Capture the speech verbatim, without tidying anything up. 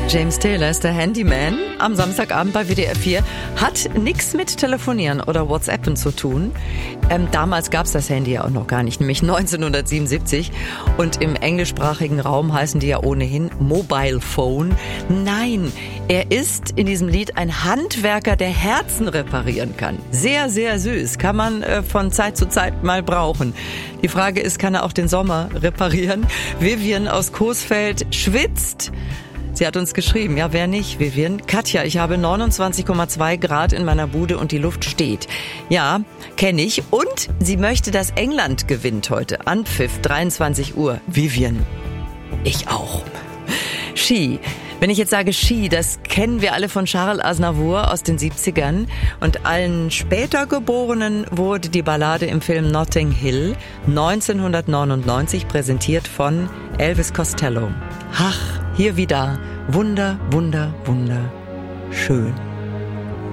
James Taylor ist der Handyman am Samstagabend bei W D R vier. Hat nichts mit Telefonieren oder WhatsAppen zu tun. Ähm, damals gab es das Handy ja auch noch gar nicht, nämlich neunzehnhundertsiebenundsiebzig. Und im englischsprachigen Raum heißen die ja ohnehin Mobile Phone. Nein, er ist in diesem Lied ein Handwerker, der Herzen reparieren kann. Sehr, sehr süß. Kann man äh, von Zeit zu Zeit mal brauchen. Die Frage ist, kann er auch den Sommer reparieren? Vivian aus Coesfeld schwitzt. Sie hat uns geschrieben, ja, wer nicht, Vivian? Katja, ich habe neunundzwanzig Komma zwei Grad in meiner Bude und die Luft steht. Ja, kenne ich. Und sie möchte, dass England gewinnt heute. Anpfiff, dreiundzwanzig Uhr. Vivian, ich auch. Ski. Wenn ich jetzt sage Ski, das kennen wir alle von Charles Aznavour aus den siebzigern. Und allen später Geborenen wurde die Ballade im Film Notting Hill neunzehnhundertneunundneunzig präsentiert von Elvis Costello. Ach, hier wieder. Wunder, Wunder, Wunder. Schön.